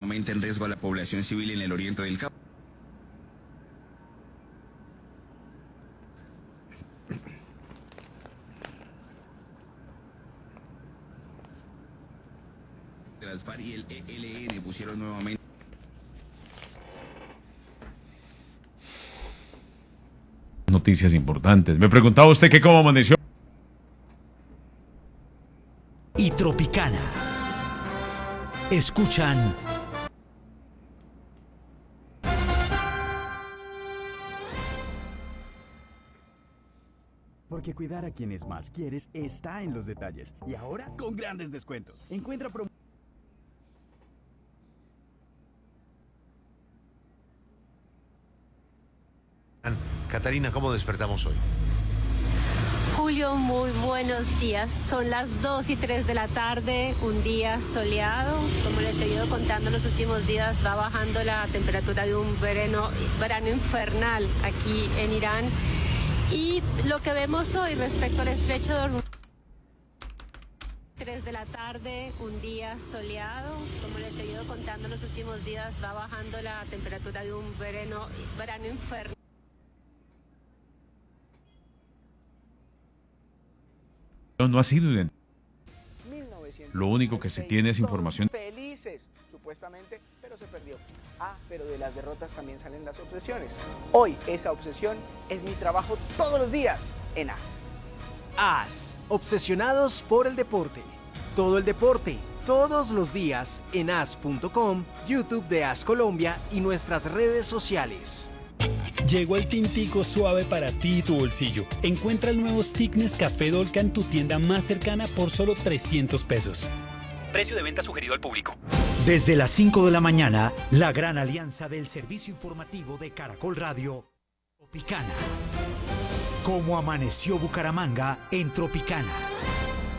nuevamente en riesgo a la población civil en el oriente del Cabo. Las FARC y el ELN pusieron nuevamente noticias importantes. Me preguntaba usted que cómo amaneció. Y Tropicana. Escuchan porque cuidar a quienes más quieres está en los detalles. Y ahora con grandes descuentos. Encuentra Catarina, ¿cómo despertamos hoy? Julio, muy buenos días. Son las 2:03 de la tarde, un día soleado. Como les he ido contando los últimos días, va bajando la temperatura de un verano infernal aquí en Irán. Y lo que vemos hoy respecto al estrecho de Hormuz, 3 de la tarde, un día soleado. Como les he ido contando los últimos días, va bajando la temperatura de un verano infernal. No ha sido identificado. Lo único que se tiene es información. Felices, supuestamente, pero se perdió. Pero de las derrotas también salen las obsesiones. Hoy esa obsesión es mi trabajo todos los días en AS. AS, obsesionados por el deporte. Todo el deporte, todos los días en as.com, YouTube de AS Colombia y nuestras redes sociales. Llegó el tintico suave para ti y tu bolsillo. Encuentra el nuevo Stick Nescafé Dolca en tu tienda más cercana por solo 300 pesos. Precio de venta sugerido al público. Desde las 5 de la mañana, la gran alianza del servicio informativo de Caracol Radio, Tropicana. Cómo amaneció Bucaramanga en Tropicana.